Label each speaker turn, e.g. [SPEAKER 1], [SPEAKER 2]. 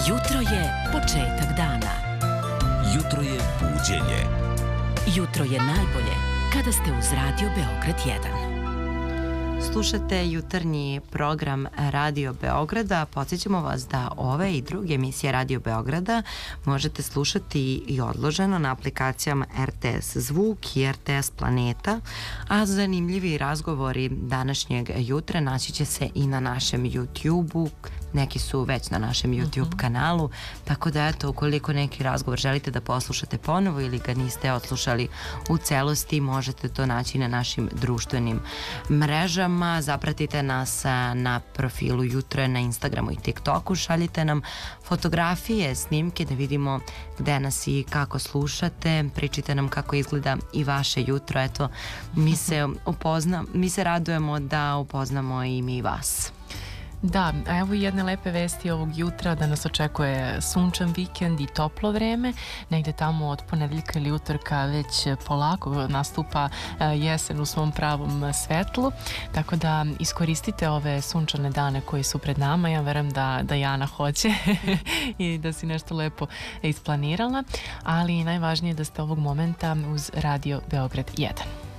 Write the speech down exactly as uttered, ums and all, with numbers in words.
[SPEAKER 1] Jutro je početak dana.
[SPEAKER 2] Jutro je buđenje.
[SPEAKER 1] Jutro je najbolje kada ste uz Radio Beograd jedan.
[SPEAKER 3] Slušate jutarnji program Radio Beograda. Podsjećamo vas da ove i druge emisije Radio Beograda možete slušati i odloženo na aplikacijama R T S Zvuk i R T S Planeta, a zanimljivi razgovori današnjeg jutra naći će se i na našem YouTube-u. Neki su već na našem YouTube uh-huh. kanalu, tako da eto, ukoliko neki razgovor želite da poslušate ponovo ili ga niste odslušali u celosti, možete to naći na našim društvenim mrežama. Zapratite nas na profilu Jutro je na Instagramu i TikToku, šaljite nam fotografije, snimke da vidimo gde nas i kako slušate, pričite nam kako izgleda i vaše jutro. Eto, mi se upozna, mi se radujemo da upoznamo i mi vas.
[SPEAKER 4] Da, a evo i jedne lepe vesti ovog jutra, da nas očekuje sunčan vikend i toplo vreme. Negde tamo od ponedeljka ili utorka već polako nastupa jesen u svom pravom svetlu, tako da iskoristite ove sunčane dane koji su pred nama. Ja verujem da, da Jana hoće i da si nešto lepo isplanirala, ali najvažnije je da ste ovog momenta uz Radio Beograd jedan.